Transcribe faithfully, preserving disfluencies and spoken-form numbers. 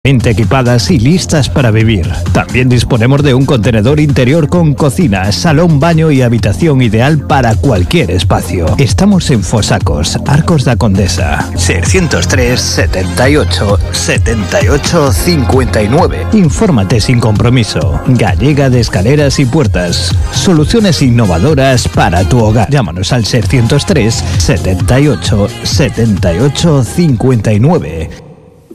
equipadas y listas para vivir. También disponemos de un contenedor interior con cocina, salón, baño y habitación ideal para cualquier espacio. Estamos en Fosacos, Arcos da Condesa. seiscientos tres, setenta y ocho, setenta y ocho, cincuenta y nueve. Infórmate sin compromiso. Gallega de Escaleras y Puertas. Soluciones innovadoras para tu hogar. Llámanos al seiscientos tres, setenta y ocho, setenta y ocho, cincuenta y nueve.